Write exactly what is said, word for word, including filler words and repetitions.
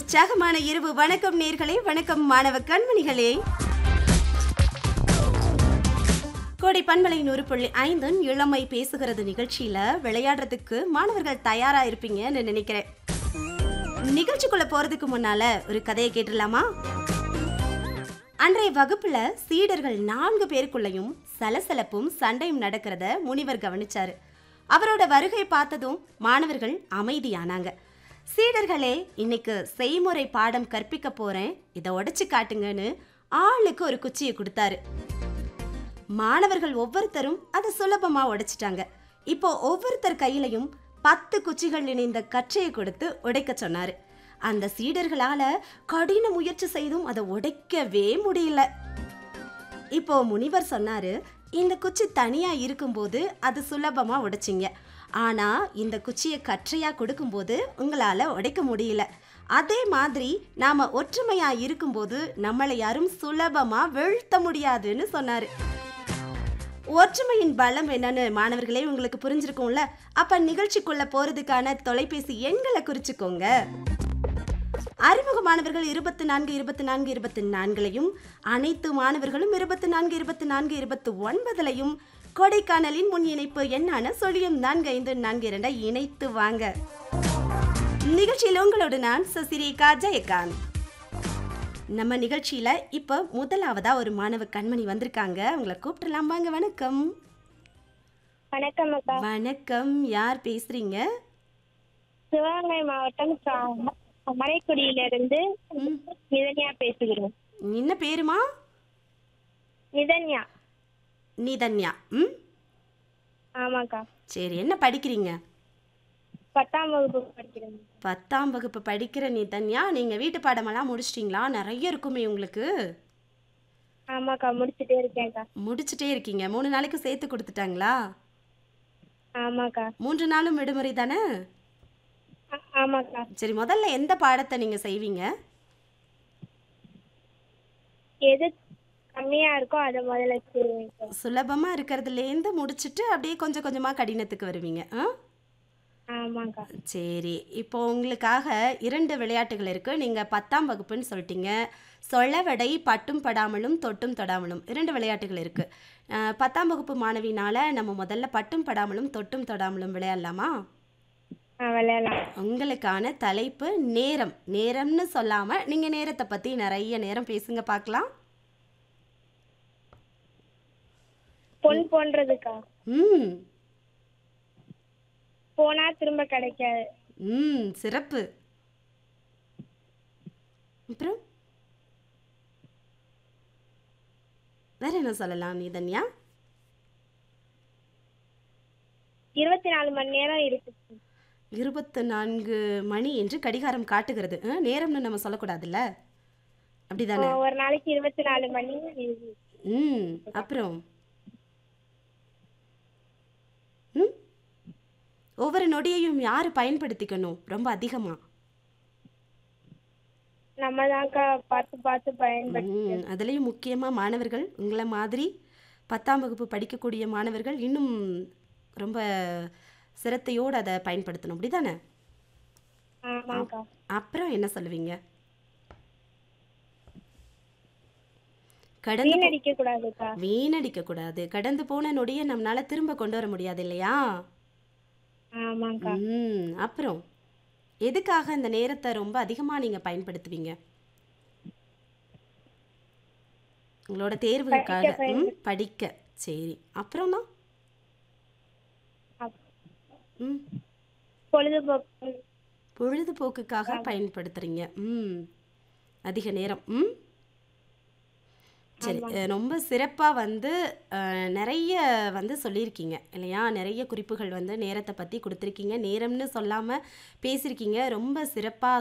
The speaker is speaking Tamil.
உற்சாகமான இரவு வணக்கம் நேர்களே, வணக்கம் மாணவ கண்மணிகளே. கோடை பண்பலை நூறு புள்ளி ஐந்தின் இளமை பேசுகிறது நிகழ்ச்சியில விளையாடுறதுக்கு மாணவர்கள் தயாரா இருப்பீங்கன்னு நினைக்கிறேன். நிகழ்ச்சிக்குள்ள போறதுக்கு முன்னால ஒரு கதையை கேட்டுடலாமா? அன்றைய வகுப்புல சீடர்கள் நான்கு பேருக்குள்ளயும் சலசலப்பும் சண்டையும் நடக்கிறத முனிவர் கவனிச்சாரு. அவரோட வருகை பார்த்ததும் மாணவர்கள் அமைதியானாங்க. சீடர்களே, இன்னைக்கு செய்முறை பாடம் கற்பிக்க போறேன், இதை உடைச்சு காட்டுங்கன்னு ஆளுக்கு ஒரு குச்சியை கொடுத்தாரு. மாணவர்கள் ஒவ்வொருத்தரும் அதை சுலபமா உடைச்சிட்டாங்க. இப்போ ஒவ்வொருத்தர் கையிலையும் பத்து குச்சிகள் இணைந்த கற்றையை கொடுத்து உடைக்க சொன்னாரு. அந்த சீடர்களால கடின முயற்சி செய்தும் அதை உடைக்கவே முடியல. இப்போ முனிவர் சொன்னாரு, இந்த குச்சி தனியா இருக்கும்போது அது சுலபமா உடைச்சிங்க, ஆனா இந்த குச்சியை கற்றையா கொடுக்கும்போது உங்களால உடைக்க முடியல. அதே மாதிரி நாம ஒற்றுமையா இருக்கும்போது நம்மளை யாரும் சுலபமா வீழ்த்த முடியாதுன்னு சொன்னாரு. ஒற்றுமையின் பலம் என்னன்னு மாணவர்களே உங்களுக்கு புரிஞ்சிருக்கும்ல? அப்ப நிகழ்ச்சிக்குள்ள போறதுக்கான தொலைபேசி எண்களை குறிச்சுக்கோங்க. அறிமுக மாணவர்கள் இருபத்தி நான்கு இருபத்தி நான்கு இருபத்தி நான்குலையும் அனைத்து மாணவர்களும் இருபத்தி நான்கு இருபத்தி நான்கு இருபத்தி ஒன்பதுலையும் கொடைக்கானலின் முன் இணைப்பு எண்ணான சொல்லியும் நான்கு ஐந்து நான்கு இரண்டை இணைத்து வாங்க. நிகழ்ச்சியில் உங்களோடு நான் சசிரேகா ஜெயகாந்த். நம்ம நிகழ்ச்சியில இப்ப முதலாவதா ஒரு மாணவ கண்மணி வந்திருக்காங்க. உங்களை கூப்பிடலாம் வாங்க. வணக்கம். வணக்கம் அக்கா. வணக்கம். யார் பேசுறீங்க? சிவகங்கை மாவட்டம் மலைக்குடியிலிருந்து நிதன்யா பேசுகிறேன். என்ன பேருமா? நிதன்யா. நிதன்யா. ம், ஆமாக்கா. சரி, என்ன படிக்கிறீங்க? பத்தாம் வகுப்பு படிக்கிறேன். பத்தாம் வகுப்பு படிக்கிற நிதன்யா, நீங்க வீட்டு பாடமெல்லாம் முடிச்சிட்டீங்களா? நிறைய இருக்குமே உங்களுக்கு. ஆமாக்கா, முடிச்சுட்டே இருக்கேன்க்கா. முடிச்சுட்டே இருக்கீங்க. மூணு நாளைக்கு சேர்த்து கொடுத்துட்டாங்களா? ஆமாக்கா. மூன்று நாளும் விடுமுறை தானே? ஆ- ஆமாக்கா. சரி, முதல்ல எந்த பாடத்தை நீங்க செய்வீங்க? எது கம்மியா இருக்கோ அதை முதல்ல செய்வேன்க்கா. சுலபமா இருக்கிறதுலேருந்து முடிச்சுட்டு அப்படியே கொஞ்சம் கொஞ்சமா கடினத்துக்கு வருவீங்க. ஆ, ஆமாக்கா. சரி. இப்போ உங்களுக்காக இரண்டு விளையாட்டுகள் இருக்கு. நீங்க பத்தாம் வகுப்புன்னு சொல்லிட்டீங்க. சொலவடை பட்டும் படாமலும் தொட்டும் தொடாமலும் இரண்டு விளையாட்டுகள் இருக்கு. அஹ், பத்தாம் வகுப்பு மாணவினால நம்ம முதல்ல பட்டும் படாமலும் தொட்டும் தொடாமலும் விளையாடலாமா? ஆ, விளையாடலாம். உங்களுக்கான தலைப்பு நேரம். நேரம்னு சொல்லாம நீங்க நேரத்தை பத்தி நிறைய நேரம் பேசுங்க பார்க்கலாம். பொன் போன்றதுக்கா. ம் போனா திரும்ப கிடைக்காது. ம் சிறப்பு. அப்புறம் வேற என்ன சொல்லலாம் நிதன்யா? இருபத்தி நாலு மணி நேரம் இருக்கு. இருபத்தி நான்கு மணி என்று கடிகாரம் காட்டுகிறது. அஹ், நேரம்னு நம்ம சொல்லக்கூடாதுல்ல, அப்படிதானே? ஒரு நாளைக்கு இருபத்தி நாலு மணி இருக்கு. ம் அப்புறம் ம் ஒவ்வொரு நொடியையும் யார் பயன்படுத்திக்கணும் ரொம்ப அதிகமா? நம்ம தான்க்கா பார்த்து பார்த்து பயன்படுத்தி. ம் அதுலேயும் முக்கியமாக மாணவர்கள் உங்களை மாதிரி பத்தாம் வகுப்பு படிக்கக்கூடிய மாணவர்கள் இன்னும் ரொம்ப சிரத்தையோடு அதை பயன்படுத்தணும், அப்படிதானே? ஆமாக்கா. அப்புறம் என்ன சொல்லுவீங்க? கடந்து போ- வீணடிக்க கூடாதுக்கா. வீணடிக்க கூடாது. கடந்து போன நொடியை நம்மளால திரும்ப கொண்டு வர முடியாது இல்லையா? ஆமாக்கா. ம் அப்புறம் எதுக்காக இந்த நேரத்தை ரொம்ப அதிகமாக நீங்கள் பயன்படுத்துவீங்க? உங்களோட தேர்வுக்காக. படிக்க பயன்படு- ம் படிக்க. சரி, அப்புறம்னா? அப்- ம் பொழுதுபோக்கு. பொழுதுபோக்குக்காக பயன்படுத்துறீங்க. ம் அதிக நேரம். ம் சரி, அஹ், ரொம்ப சிறப்பாக வந்து அஹ், நிறைய வந்து சொல்லியிருக்கீங்க இல்லையா? நிறைய குறிப்புகள் வந்து நேரத்தை பற்றி கொடுத்துருக்கீங்க. நேரம்னு சொல்லாமல் பேசியிருக்கீங்க. ரொம்ப சிறப்பாக